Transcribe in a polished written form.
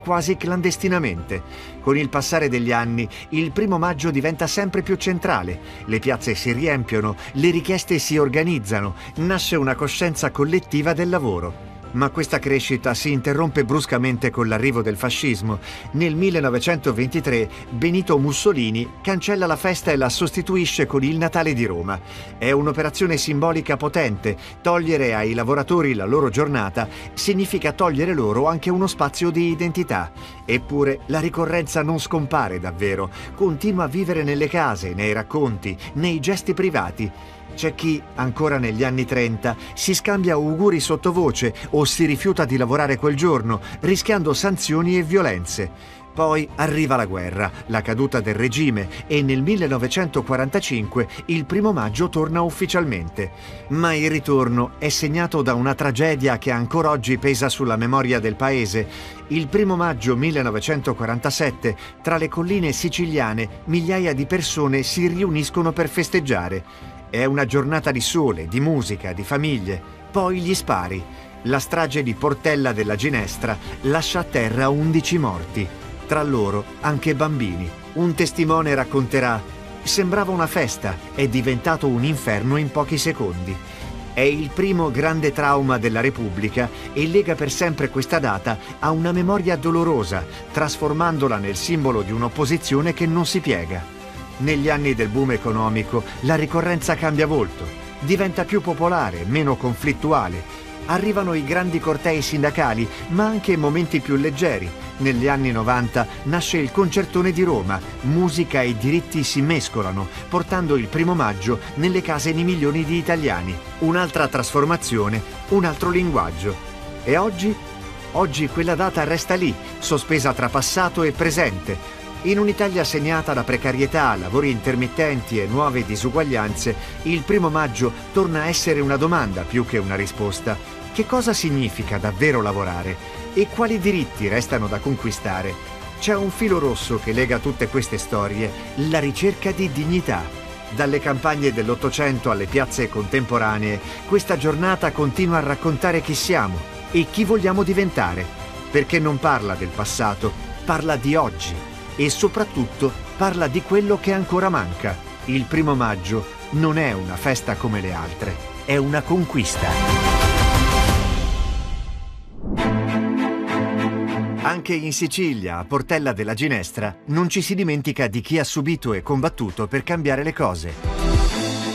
quasi clandestinamente. Con il passare degli anni, il 1° maggio diventa sempre più centrale. Le piazze si riempiono, le richieste si organizzano, nasce una coscienza collettiva del lavoro. Ma questa crescita si interrompe bruscamente con l'arrivo del fascismo. Nel 1923 Benito Mussolini cancella la festa e la sostituisce con il Natale di Roma. È un'operazione simbolica potente. Togliere ai lavoratori la loro giornata significa togliere loro anche uno spazio di identità. Eppure la ricorrenza non scompare davvero. Continua a vivere nelle case, nei racconti, nei gesti privati. C'è chi, ancora negli anni 30, si scambia auguri sottovoce o si rifiuta di lavorare quel giorno, rischiando sanzioni e violenze. Poi arriva la guerra, la caduta del regime e nel 1945 il 1° maggio torna ufficialmente. Ma il ritorno è segnato da una tragedia che ancora oggi pesa sulla memoria del paese. Il 1° maggio 1947, tra le colline siciliane, migliaia di persone si riuniscono per festeggiare. È una giornata di sole, di musica, di famiglie. Poi gli spari. La strage di Portella della Ginestra lascia a terra 11 morti. Tra loro anche bambini. Un testimone racconterà: sembrava una festa, è diventato un inferno in pochi secondi. È il primo grande trauma della Repubblica e lega per sempre questa data a una memoria dolorosa, trasformandola nel simbolo di un'opposizione che non si piega. Negli anni del boom economico la ricorrenza cambia volto, diventa più popolare, meno conflittuale. Arrivano i grandi cortei sindacali, ma anche momenti più leggeri. Negli anni 90 nasce il Concertone di Roma, musica e diritti si mescolano, portando il 1° maggio nelle case di milioni di italiani. Un'altra trasformazione, un altro linguaggio. E oggi? Oggi quella data resta lì, sospesa tra passato e presente. In un'Italia segnata da precarietà, lavori intermittenti e nuove disuguaglianze, il 1° maggio torna a essere una domanda più che una risposta. Che cosa significa davvero lavorare? E quali diritti restano da conquistare? C'è un filo rosso che lega tutte queste storie: la ricerca di dignità. Dalle campagne dell'Ottocento alle piazze contemporanee, questa giornata continua a raccontare chi siamo e chi vogliamo diventare. Perché non parla del passato, parla di oggi. E soprattutto parla di quello che ancora manca. Il 1° maggio non è una festa come le altre, è una conquista. Anche in Sicilia, a Portella della Ginestra, non ci si dimentica di chi ha subito e combattuto per cambiare le cose.